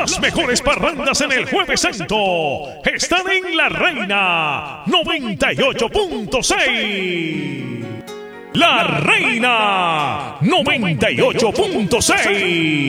Las mejores parrandas en el Jueves Santo están en La Reina 98.6. La Reina 98.6.